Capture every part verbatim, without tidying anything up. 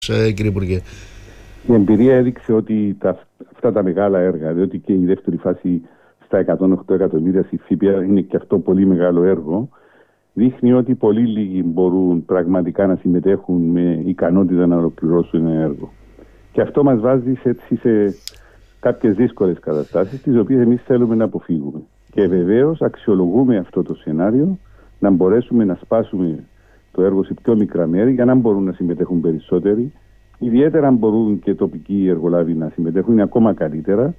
κύριε Υπουργέ? Η εμπειρία έδειξε ότι τα, αυτά τα μεγάλα έργα, διότι και η δεύτερη φάση στα εκατόν οκτώ εκατομμύρια στη ΦΥΠΕΑ είναι και αυτό πολύ μεγάλο έργο, δείχνει ότι πολύ λίγοι μπορούν πραγματικά να συμμετέχουν με ικανότητα να ολοκληρώσουν ένα έργο. Και αυτό μας βάζει σε, σε κάποιες δύσκολες καταστάσεις, τις οποίες εμείς θέλουμε να αποφύγουμε. Και βεβαίως αξιολογούμε αυτό το σενάριο, να μπορέσουμε να σπάσουμε το έργο σε πιο μικρά μέρη για να μπορούν να συμμετέχουν περισσότεροι. Ιδιαίτερα αν μπορούν και τοπικοί εργολάβοι να συμμετέχουν, είναι ακόμα καλύτερα,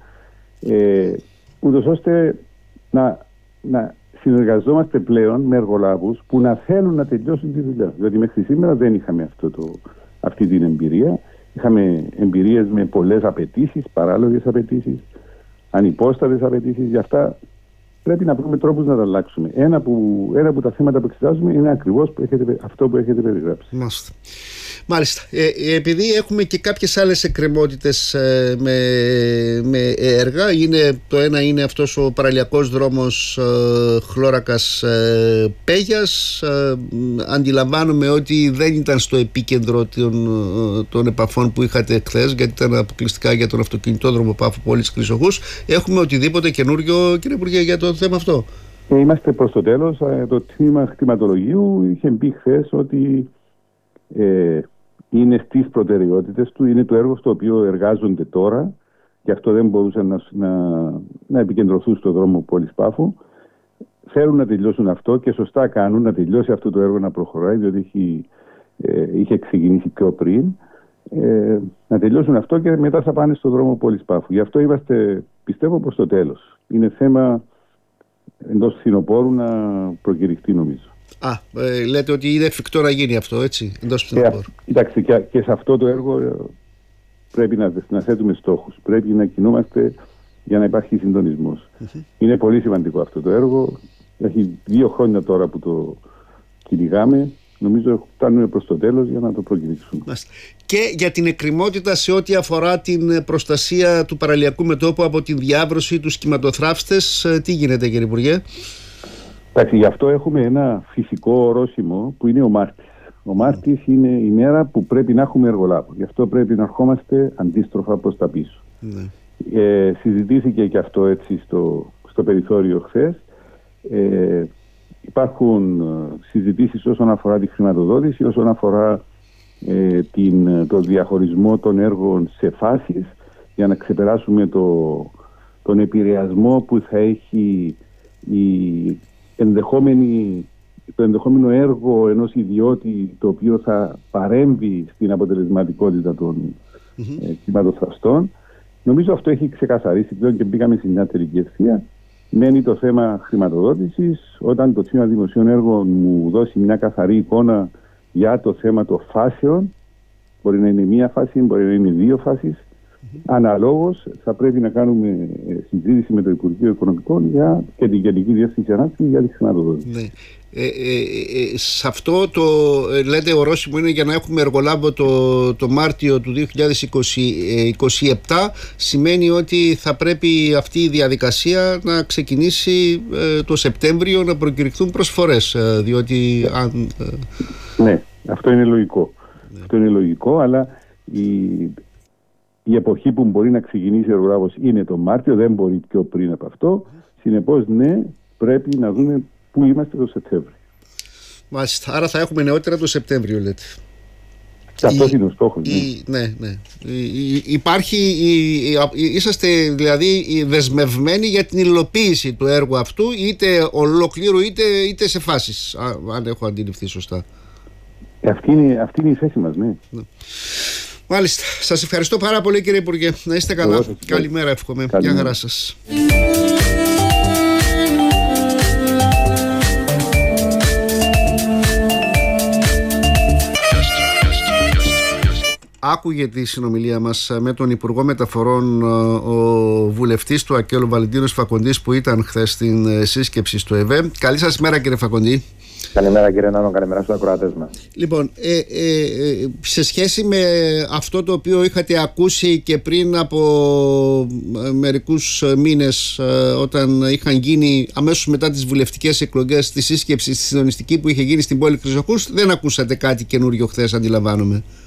ε, ούτως ώστε να, να συνεργαζόμαστε πλέον με εργολάβους που να θέλουν να τελειώσουν τη δουλειά. Διότι μέχρι σήμερα δεν είχαμε αυτό το, αυτή την εμπειρία. Είχαμε εμπειρίες με πολλές απαιτήσεις, παράλογες απαιτήσεις, ανυπόστατες απαιτήσεις. Γι' αυτά πρέπει να βρούμε τρόπους να τα αλλάξουμε. Ένα, που, ένα από τα θέματα που εξετάζουμε είναι ακριβώς που έχετε, αυτό που έχετε περιγράψει. Μάλιστα. Μάλιστα. Ε, επειδή έχουμε και κάποιες άλλες εκκρεμότητες ε, με, με έργα, είναι, το ένα είναι αυτός ο παραλιακός δρόμος ε, Χλώρακας ε, Πέγιας. Ε, αντιλαμβάνομαι ότι δεν ήταν στο επίκεντρο των, των επαφών που είχατε χθες, γιατί ήταν αποκλειστικά για τον αυτοκινητόδρομο Πάφου Πόλης Χρυσοχούς. Έχουμε οτιδήποτε καινούριο, κύριε Υπουργέ, για το θέμα αυτό? Ε, είμαστε προς το τέλος. Το τμήμα κτηματολογίου είχε πει χθες ότι ε, είναι στις προτεραιότητες του, είναι το έργο στο οποίο εργάζονται τώρα, και αυτό δεν μπορούσαν να, να, να επικεντρωθούν στο δρόμο Πόλης Πάφου. Θέλουν να τελειώσουν αυτό και σωστά κάνουν να τελειώσει αυτό το έργο να προχωράει, διότι είχε, ε, είχε ξεκινήσει πιο πριν. Ε, να τελειώσουν αυτό και μετά θα πάνε στο δρόμο Πόλης Πάφου. Γι' αυτό είμαστε, πιστεύω, προς το τέλος. Είναι θέμα εντός φθινοπόρου να προκηρυχτεί, νομίζω. Α, ε, λέτε ότι είναι εφικτό να γίνει αυτό, έτσι, εντός φθινοπόρου? Κοιτάξτε, και, και σε αυτό το έργο πρέπει να, να θέτουμε στόχους. Πρέπει να κινούμαστε για να υπάρχει συντονισμός. Mm-hmm. Είναι πολύ σημαντικό αυτό το έργο. Έχει δύο χρόνια τώρα που το κυνηγάμε. Νομίζω φτάνουμε προς το τέλος για να το προκηρύξουμε. Και για την εκκρημότητα σε ό,τι αφορά την προστασία του παραλιακού μετώπου από την διάβρωση, τους κυματοθράψτες, τι γίνεται, κύριε Υπουργέ? Εντάξει, γι' αυτό έχουμε ένα φυσικό ορόσημο που είναι ο Μάρτης. Ο Μάρτης mm. είναι η μέρα που πρέπει να έχουμε εργολάβο. Γι' αυτό πρέπει να ερχόμαστε αντίστροφα προς τα πίσω. Mm. Ε, συζητήθηκε και αυτό έτσι στο, στο περιθώριο χθες. Ε, Υπάρχουν συζητήσεις όσον αφορά τη χρηματοδότηση, όσον αφορά ε, την, το διαχωρισμό των έργων σε φάσεις, για να ξεπεράσουμε το, τον επηρεασμό που θα έχει η ενδεχόμενη, το ενδεχόμενο έργο ενός ιδιώτη, το οποίο θα παρέμβει στην αποτελεσματικότητα των mm-hmm. ε, κυματοθραυστών. Νομίζω αυτό έχει ξεκαθαρίσει πλέον και μπήκαμε σε μια τελική ευθεία. Μένει το θέμα χρηματοδότησης. Όταν το Τμήμα Δημοσίων Έργων μου δώσει μια καθαρή εικόνα για το θέμα των φάσεων, μπορεί να είναι μία φάση, μπορεί να είναι δύο φάσεις, mm-hmm. αναλόγως θα πρέπει να κάνουμε συζήτηση με το Υπουργείο Οικονομικών για, και την Γενική Διεύθυνση Ανάπτυξης για τη χρηματοδότηση. Ναι. Ε, ε, ε, σε αυτό το ε, λέτε ορόσημο είναι για να έχουμε εργολάβο το, το Μάρτιο του δύο χιλιάδες είκοσι επτά. Σημαίνει ότι θα πρέπει αυτή η διαδικασία να ξεκινήσει ε, το Σεπτέμβριο, να προκηρυχθούν προσφορές, ε, διότι αν, ε... ναι, αυτό είναι λογικό. Ναι. Αυτό είναι λογικό, αλλά η, η εποχή που μπορεί να ξεκινήσει ο εργολάβος είναι το Μάρτιο, δεν μπορεί πιο πριν από αυτό. Συνεπώς, ναι, πρέπει να δούμε πού είμαστε το Σεπτέμβριο. Μάλιστα. Άρα θα έχουμε νεότερα το Σεπτέμβριο, λέτε. Αυτό είναι ο στόχος. Ναι, ναι. ναι. Υπάρχει, είσαστε δηλαδή δεσμευμένοι για την υλοποίηση του έργου αυτού, είτε ολοκλήρου είτε, είτε σε φάσεις, αν έχω αντιληφθεί σωστά. Αυτή είναι, αυτή είναι η θέση μας, ναι. ναι. Μάλιστα. Σας ευχαριστώ πάρα πολύ, κύριε Υπουργέ. Να είστε καλά. Εγώ, καλημέρα, εύχομαι. Γεια χαρά σας. Άκουγε τη συνομιλία μας με τον Υπουργό Μεταφορών ο βουλευτής του Ακέλου Βαλεντίνος Φακοντής, που ήταν χθες στην σύσκεψη στο ΕΒΕ. Καλή σας μέρα, κύριε Φακοντή. Καλημέρα, κύριε Νάνο, καλημέρα στους ακροατές μας. Λοιπόν, ε, ε, σε σχέση με αυτό το οποίο είχατε ακούσει και πριν από μερικούς μήνες, όταν είχαν γίνει αμέσως μετά τις βουλευτικές εκλογές, τη σύσκεψη στη συντονιστική που είχε γίνει στην πόλη Χρυσοχούς, δεν ακούσατε κάτι καινούριο χθες, αντιλαμβάνομαι?